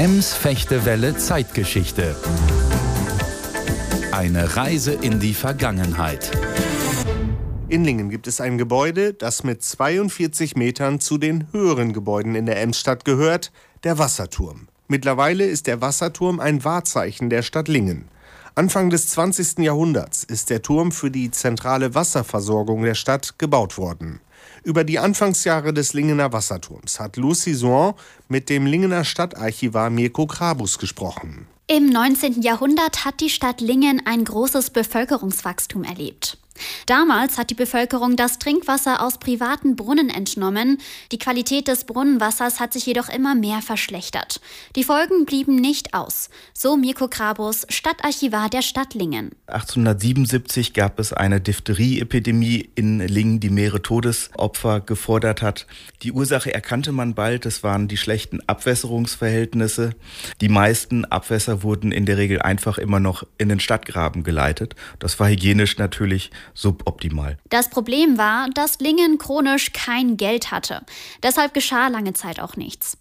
Ems-Fechtewelle Zeitgeschichte. Eine Reise in die Vergangenheit. In Lingen gibt es ein Gebäude, das mit 42 Metern zu den höheren Gebäuden in der Emsstadt gehört, der Wasserturm. Mittlerweile ist der Wasserturm ein Wahrzeichen der Stadt Lingen. Anfang des 20. Jahrhunderts ist der Turm für die zentrale Wasserversorgung der Stadt gebaut worden. Über die Anfangsjahre des Lingener Wasserturms hat Lucy Souan mit dem Lingener Stadtarchivar Mirko Krabus gesprochen. Im 19. Jahrhundert hat die Stadt Lingen ein großes Bevölkerungswachstum erlebt. Damals hat die Bevölkerung das Trinkwasser aus privaten Brunnen entnommen. Die Qualität des Brunnenwassers hat sich jedoch immer mehr verschlechtert. Die Folgen blieben nicht aus. So Mirko Krabus, Stadtarchivar der Stadt Lingen. 1877 gab es eine Diphtherie-Epidemie in Lingen, die mehrere Todesopfer gefordert hat. Die Ursache erkannte man bald, es waren die schlechten Abwässerungsverhältnisse. Die meisten Abwässer wurden in der Regel einfach immer noch in den Stadtgraben geleitet. Das war hygienisch natürlich suboptimal. Das Problem war, dass Lingen chronisch kein Geld hatte. Deshalb geschah lange Zeit auch nichts.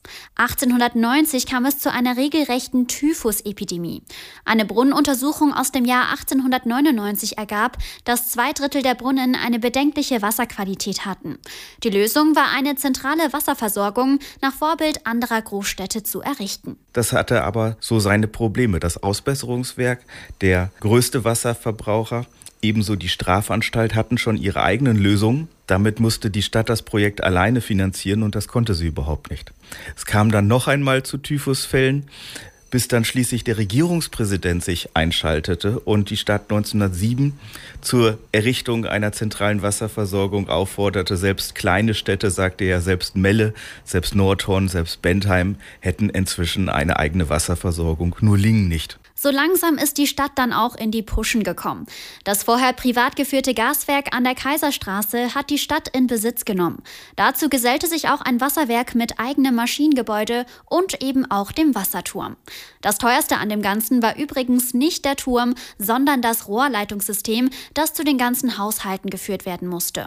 1890 kam es zu einer regelrechten Typhusepidemie. Eine Brunnenuntersuchung aus dem Jahr 1899 ergab, dass 2/3 der Brunnen eine bedenkliche Wasserqualität hatten. Die Lösung war eine zentrale Wasserversorgung nach Vorbild anderer Großstädte zu errichten. Das hatte aber so seine Probleme. Das Ausbesserungswerk, der größte Wasserverbraucher, ebenso die Strafanstalt hatten schon ihre eigenen Lösungen. Damit musste die Stadt das Projekt alleine finanzieren und das konnte sie überhaupt nicht. Es kam dann noch einmal zu Typhusfällen, bis dann schließlich der Regierungspräsident sich einschaltete und die Stadt 1907 zur Errichtung einer zentralen Wasserversorgung aufforderte. Selbst kleine Städte, sagte er, selbst Melle, selbst Nordhorn, selbst Bentheim hätten inzwischen eine eigene Wasserversorgung, nur Lingen nicht. So langsam ist die Stadt dann auch in die Puschen gekommen. Das vorher privat geführte Gaswerk an der Kaiserstraße hat die Stadt in Besitz genommen. Dazu gesellte sich auch ein Wasserwerk mit eigenem Maschinengebäude und eben auch dem Wasserturm. Das teuerste an dem Ganzen war übrigens nicht der Turm, sondern das Rohrleitungssystem, das zu den ganzen Haushalten geführt werden musste.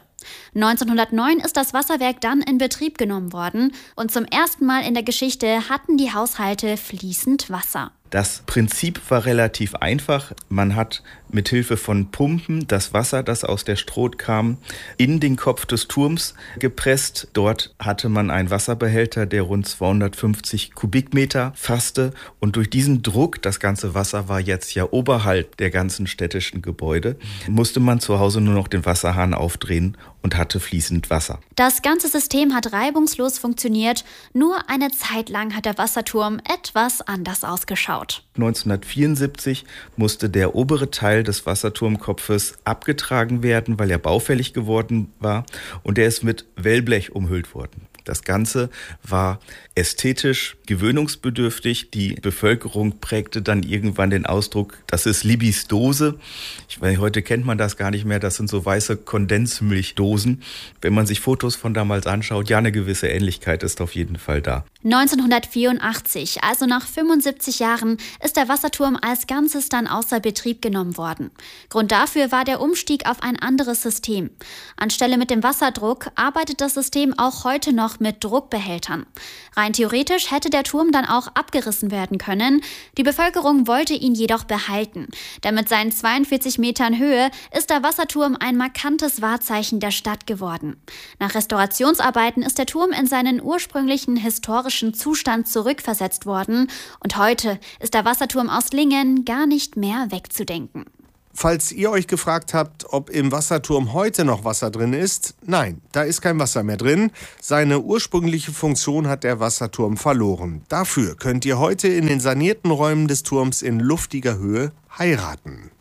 1909 ist das Wasserwerk dann in Betrieb genommen worden und zum ersten Mal in der Geschichte hatten die Haushalte fließend Wasser. Das Prinzip war relativ einfach. Man hat mit Hilfe von Pumpen das Wasser, das aus der Strot kam, in den Kopf des Turms gepresst. Dort hatte man einen Wasserbehälter, der rund 250 Kubikmeter fasste. Und durch diesen Druck, das ganze Wasser war jetzt ja oberhalb der ganzen städtischen Gebäude, musste man zu Hause nur noch den Wasserhahn aufdrehen und hatte fließend Wasser. Das ganze System hat reibungslos funktioniert. Nur eine Zeit lang hat der Wasserturm etwas anders ausgeschaut. 1974 musste der obere Teil des Wasserturmkopfes abgetragen werden, weil er baufällig geworden war, und er ist mit Wellblech umhüllt worden. Das Ganze war ästhetisch gewöhnungsbedürftig. Die Bevölkerung prägte dann irgendwann den Ausdruck, das ist Libis Dose. Heute kennt man das gar nicht mehr, das sind so weiße Kondensmilchdosen. Wenn man sich Fotos von damals anschaut, ja, eine gewisse Ähnlichkeit ist auf jeden Fall da. 1984, also nach 75 Jahren, ist der Wasserturm als Ganzes dann außer Betrieb genommen worden. Grund dafür war der Umstieg auf ein anderes System. Anstelle mit dem Wasserdruck arbeitet das System auch heute noch mit Druckbehältern. Rein theoretisch hätte der Turm dann auch abgerissen werden können. Die Bevölkerung wollte ihn jedoch behalten. Denn mit seinen 42 Metern Höhe ist der Wasserturm ein markantes Wahrzeichen der Stadt geworden. Nach Restaurationsarbeiten ist der Turm in seinen ursprünglichen historischen Zustand zurückversetzt worden. Und heute ist der Wasserturm aus Lingen gar nicht mehr wegzudenken. Falls ihr euch gefragt habt, ob im Wasserturm heute noch Wasser drin ist, nein, da ist kein Wasser mehr drin. Seine ursprüngliche Funktion hat der Wasserturm verloren. Dafür könnt ihr heute in den sanierten Räumen des Turms in luftiger Höhe heiraten.